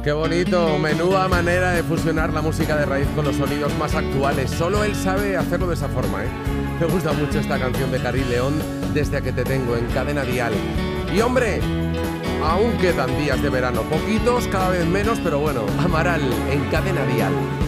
Qué bonito, menuda manera de fusionar la música de raíz con los sonidos más actuales. Solo él sabe hacerlo de esa forma, ¿eh? Me gusta mucho esta canción de Karim León, Desde que te tengo, en Cadena Dial. Y hombre, aún quedan días de verano, poquitos, cada vez menos, pero bueno, Amaral en Cadena Dial.